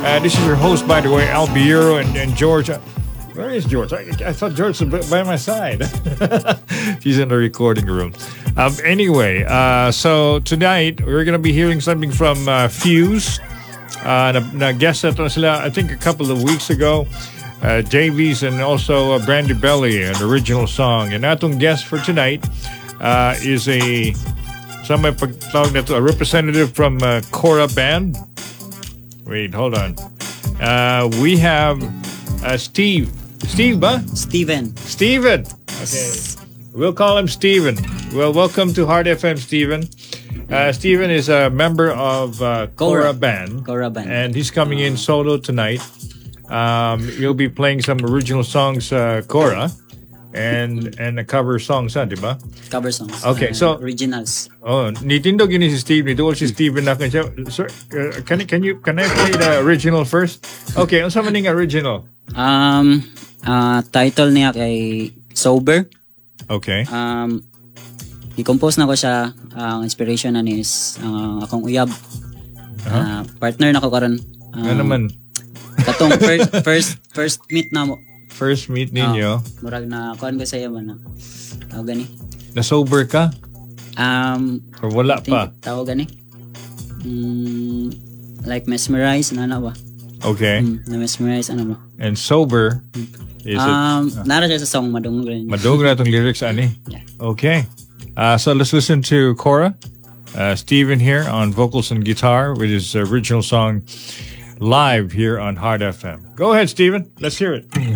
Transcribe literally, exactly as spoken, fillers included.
Uh, this is your host, by the way, Albiero and, and George. Uh, Where is George? I, I thought George was by my side. She's in the recording room. Um, anyway, uh, so tonight we're going to be hearing something from uh, Fuse. Uh, na, na guest natin sila, I think a couple of weeks ago. Uh, J V's and also uh, Brandy Belly, an original song. And atong guest for tonight uh, is a some pagtawag na to, a representative from uh, Cora Band. Wait, hold on. Uh, we have uh, Steve. Steve, ba? Steven. Steven. Okay. We'll call him Steven. Well, welcome to Hard F M, Steven. Uh, Steven is a member of uh, Cora, Cora Band. Cora Band. And he's coming in solo tonight. Um, you'll be playing some original songs, uh, Cora, and and a cover songs, huh, di ba? Cover songs. Okay, uh, so originals. Oh, nitindo gini si Steve. Nito si Steven na kanya. Sir, uh, can can you can I play the original first? Okay, ano sa maning original? Um, uh, title niya kay Sober. Okay. Um, i-compose na ko siya. Ang uh, inspiration na ni is uh, akong uyab. Uh, uh, partner na ko karon. Um, ano naman? Katong first first first meet na mo. First meet ninyo. Uh, murag na kuan ko sa iya man. Tawag gani. Na sober ka? Um or wala pa? Tawag gani. Mm, like mesmerize na na ba? Okay. Mm, na mesmerize ano ba? And sober is um, it? Um, nara siya sa song madungog. Madungog na tong lyrics ani. Yeah. Okay. Uh, so let's listen to Cora. Uh, Steven here on vocals and guitar with his original song live here on Hard F M. Go ahead, Steven. Let's hear it.